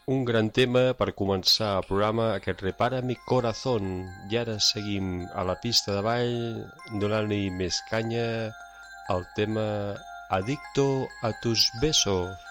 Un gran tema per començar el programa, aquest Repara mi corazón. I ara seguim a la pista de ball donant-li més canya al tema Adicto a tus besos.